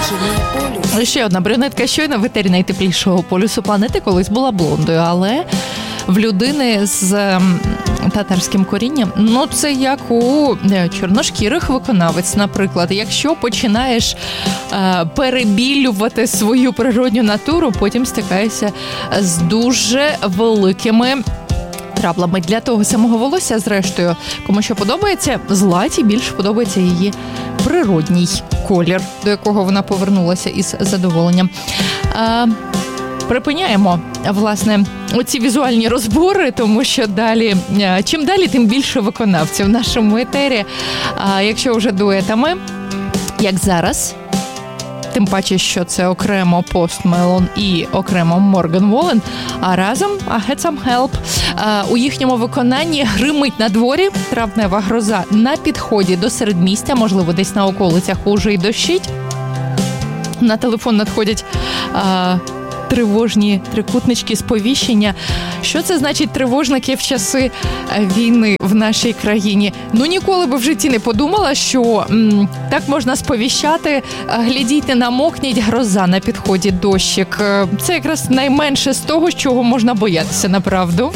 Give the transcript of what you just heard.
Ще одна брюнетка щойно в етері найтеплішого полюсу планети колись була блондою, але в людини з татарським корінням, це як у чорношкірих виконавець, наприклад. Якщо починаєш перебілювати свою природню натуру, потім стикаєшся з дуже великими траблами. Для того самого волосся, зрештою, кому що подобається, Златі більше подобається її природній колір, до якого вона повернулася із задоволенням. Припиняємо, власне, оці візуальні розбори, тому що чим далі, тим більше виконавців в нашому етері. Якщо вже дуетами, як зараз, тим паче, що це окремо Post Malone і окремо Морган Волен, а разом I Had Some Help. У їхньому виконанні гримить на дворі, травнева гроза на підході до середмістя, можливо, десь на околицях уже й дощить. На телефон надходять тривожні трикутнички сповіщення. Що це значить тривожники в часи війни в нашій країні? Ніколи би в житті не подумала, що так можна сповіщати. Глядійте, намокніть, гроза на підході, дощик. Це якраз найменше з того, чого можна боятися, направду.